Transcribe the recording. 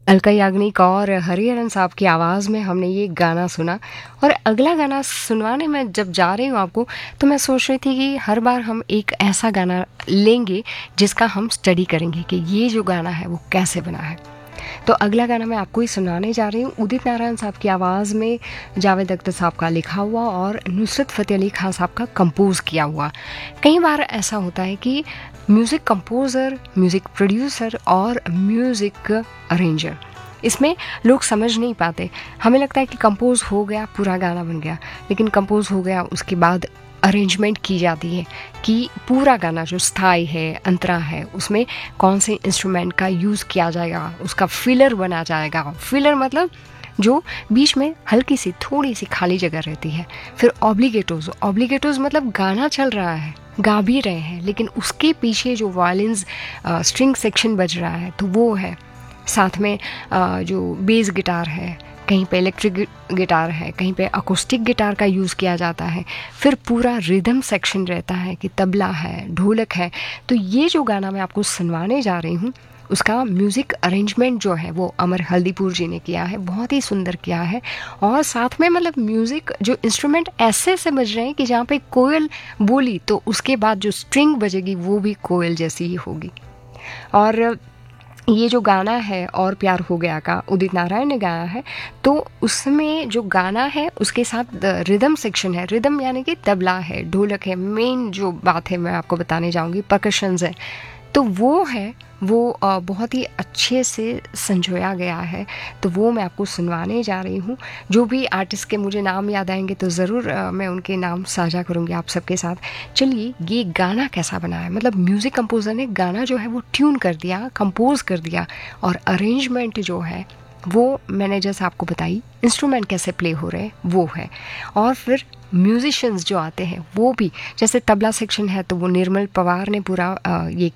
अलका याग्निक और हरिहरन साहब की आवाज़ में हमने ये गाना सुना। और अगला गाना सुनवाने में जब जा रही हूँ आपको, तो मैं सोच रही थी कि हर बार हम एक ऐसा गाना लेंगे जिसका हम स्टडी करेंगे कि ये जो गाना है वो कैसे बना है। तो अगला गाना मैं आपको ही सुनाने जा रही हूँ, उदित नारायण साहब की आवाज़ में, जावेद अख्तर साहब का लिखा हुआ और नुसरत फ़तेह अली खान साहब का कंपोज किया हुआ। कई बार ऐसा होता है कि म्यूज़िक कंपोज़र, म्यूज़िक प्रोड्यूसर और म्यूज़िक अरेंजर, इसमें लोग समझ नहीं पाते। हमें लगता है कि कंपोज हो गया, पूरा गाना बन गया, लेकिन कंपोज हो गया उसके बाद अरेंजमेंट की जाती है कि पूरा गाना जो स्थाई है, अंतरा है, उसमें कौन से इंस्ट्रूमेंट का यूज़ किया जाएगा, उसका फिलर बना जाएगा। फिलर मतलब जो बीच में हल्की सी थोड़ी सी खाली जगह रहती है। फिर ऑब्लिगेटोज, ऑब्लिगेटोज मतलब गाना चल रहा है, गा भी रहे हैं, लेकिन उसके पीछे जो वायलिन्स स्ट्रिंग सेक्शन बज रहा है तो वो है। साथ में जो बेस गिटार है, कहीं पे इलेक्ट्रिक गिटार है, कहीं पे अकोस्टिक गिटार का यूज़ किया जाता है। फिर पूरा रिदम सेक्शन रहता है कि तबला है, ढोलक है। तो ये जो गाना मैं आपको सुनवाने जा रही हूँ, उसका म्यूज़िक अरेंजमेंट जो है वो अमर हल्दीपुर जी ने किया है, बहुत ही सुंदर किया है। और साथ में मतलब म्यूज़िक जो इंस्ट्रूमेंट ऐसे से बज रहे हैं कि जहाँ पे कोयल बोली तो उसके बाद जो स्ट्रिंग बजेगी वो भी कोयल जैसी ही होगी। और ये जो गाना है और प्यार हो गया का उदित नारायण ने गाया है, तो उसमें जो गाना है उसके साथ रिदम सेक्शन है। रिदम यानी कि तबला है, ढोलक है, मेन जो बात है मैं आपको बताने जाऊंगी, परकशंस है, तो वो है, वो बहुत ही अच्छे से संजोया गया है। तो वो मैं आपको सुनवाने जा रही हूँ। जो भी आर्टिस्ट के मुझे नाम याद आएंगे तो ज़रूर मैं उनके नाम साझा करूँगी आप सबके साथ। चलिए, ये गाना कैसा बना है, मतलब म्यूज़िक कंपोज़र ने गाना जो है वो ट्यून कर दिया, कंपोज कर दिया, और अरेंजमेंट जो है वो मैंने जैसे आपको बताई, इंस्ट्रूमेंट कैसे प्ले हो रहे हैं वो है। और फिर म्यूजिशियंस जो आते हैं वो भी, जैसे तबला सेक्शन है तो वो निर्मल पवार ने पूरा ये